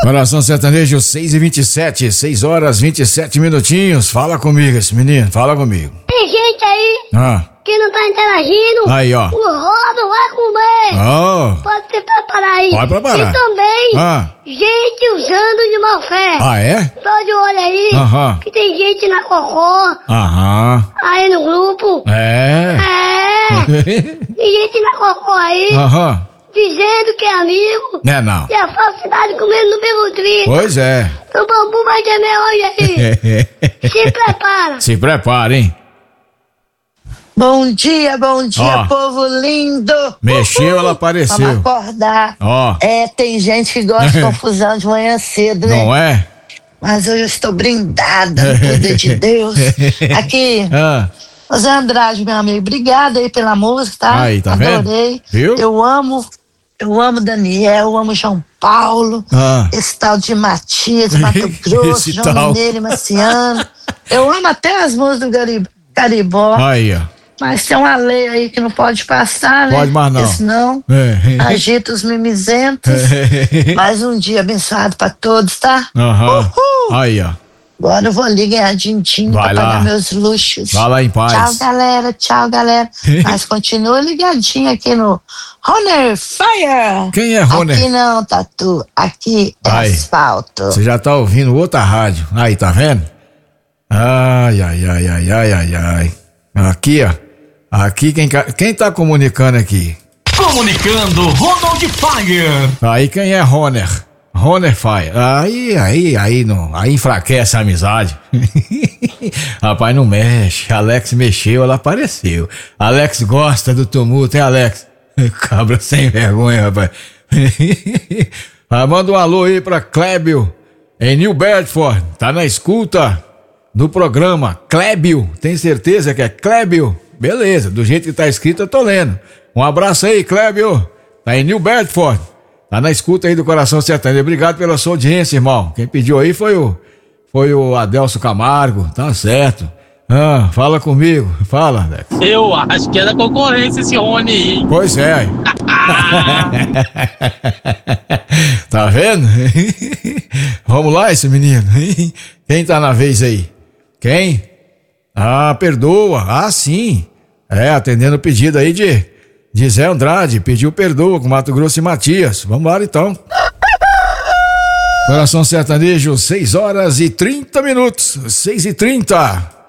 Coração Sertanejo 6h27, 6 horas 27 minutinhos. Fala comigo esse menino, fala comigo. Tem gente aí que não tá interagindo. Aí, ó. O rodo vai comer. Pode se preparar aí. Pode preparar. E também, gente usando de má fé. Ah, é? Tô de olho aí. Que tem gente na cocô. Aí no grupo. Tem gente na cocô aí. Dizendo que é amigo. Não. E a falsidade comendo no Belutri. Pois é. O bambu vai tremer hoje aí. Se prepara. Se prepara, hein? Bom dia, povo lindo. Mexeu, ela apareceu. Vamos acordar. Tem gente que gosta de confusão de manhã cedo, né? Não é? Mas eu estou brindada no poder de Deus. Aqui, Zé Andrade, meu amigo, obrigada aí pela música, tá? Aí, tá Adorei. Vendo? Viu? Eu amo Daniel, eu amo João Paulo, esse tal de Matias, Mato Grosso, João Mineiro e Marciano. Eu amo até as músicas do Caribó. Aí, ó. Mas tem uma lei aí que não pode passar, né? Pode mais não. Porque senão agita os mimizentos. Mais um dia abençoado pra todos, tá? Aí, ó. Agora eu vou ali ganhar din-din pra pagar meus luxos. Vai lá em paz. Tchau, galera. Mas continua ligadinho aqui no Roner Fire. Quem é Roner? Aqui não, Tatu. Aqui é asfalto. Você já tá ouvindo outra rádio. Aí, tá vendo? Ai. Aqui, ó. Aqui, quem tá comunicando aqui? Comunicando, Ronald Fire. Aí quem é Roner? Roner Fire. Aí enfraquece a amizade. Rapaz, não mexe. Alex mexeu, ela apareceu. Alex gosta do tumulto, hein, Alex? Cabra sem vergonha, rapaz. Manda um alô aí pra Clébio, em New Bedford. Tá na escuta do programa. Clébio, tem certeza que é Clébio? Beleza, do jeito que tá escrito eu tô lendo. Um abraço aí, Clébio. Tá em New Bedford. Tá na escuta aí do Coração Sertanejo. Obrigado pela sua audiência, irmão. Quem pediu aí foi o Adelso Camargo. Tá certo. Fala comigo. Fala, Alex. Eu acho que é da concorrência esse Rony aí. Pois é. Tá vendo? Vamos lá, esse menino. Quem tá na vez aí? Quem? Perdoa. Sim. Atendendo o pedido aí de Zé Andrade. Pediu perdoa com Mato Grosso e Matias. Vamos lá, então. Coração Sertanejo, 6 horas e 30 minutos. 6h30.